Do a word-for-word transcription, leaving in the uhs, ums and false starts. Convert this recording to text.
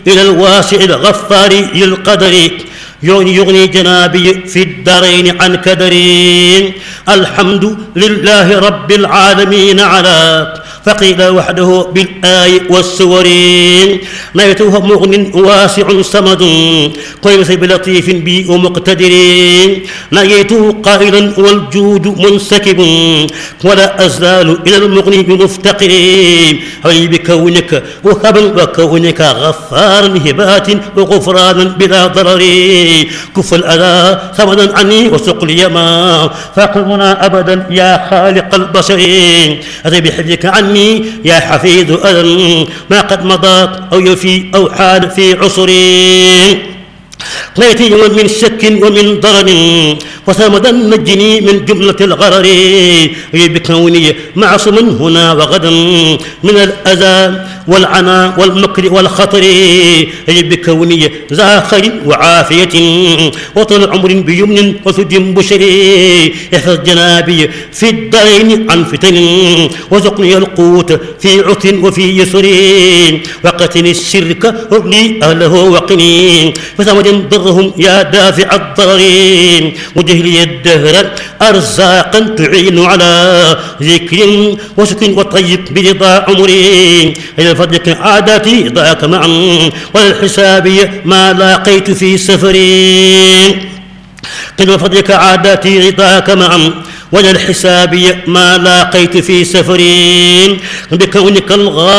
إلى الواسع الغفار للقدر يغني, يغني جنابي في الدارين عن كدري. الحمد لله رب العالمين على فقيل وحده بالآي والسور. نيته مغن واسع صمد قيس بلطيف بي ومقتدر. نيته قائلا والجود منسكب ولا أزال إلى المغني بمفتقر. هي بكونك وهبا وكونك غفارا هبات وغفرانا بلا ضرر. كف الأذى ثمنا عني وسق لي ما فاقمنا أبدا يا خالق البشر. أتي بحفظك عني يا حفيظ أذى ما قد مضى أو يفي أو حال في عصري. قنيتي من شك ومن ضرر وثمدا نجني من جملة الغرر. بكوني معصوم هنا وغدا من الأذى والعنى والمكر والخطر. بكوني ذا خير وعافية وطول عمر بيمن وثد بشري. احفظ جنابي في الدارين عن فتن وزقني القوت في عثر وفي يسر. وقتني الشرك وابني أهله وقني فثمد ضرهم يا دافع الضرر. وجهلي الدهر أرزاقا تعين على ذكر وسكن وطيب برضا عمري. إلى فضلك عاداتي ضاك معا والحسابي ما لاقيت في سفري. قل وفضلك عاداتي رضاك معا ولا الحسابي ما لاقيت في سفري. بكونك الغالي